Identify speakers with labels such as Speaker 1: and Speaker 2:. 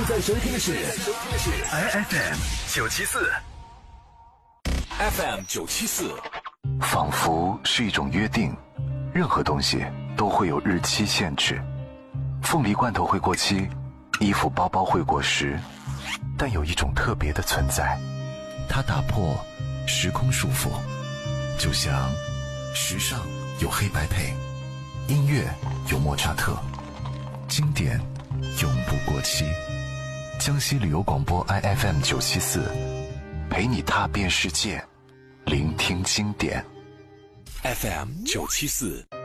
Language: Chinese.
Speaker 1: 在收听的是
Speaker 2: IFM 974
Speaker 1: FM 974。
Speaker 3: 仿佛是一种约定，任何东西都会有日期限制。凤梨罐头会过期，衣服包包会过时，但有一种特别的存在，它打破时空束缚。就像时尚有黑白配，音乐有莫扎特，经典永不过期。江西旅游广播 IFM 974，陪你踏遍世界，聆听经典。
Speaker 1: FM 974。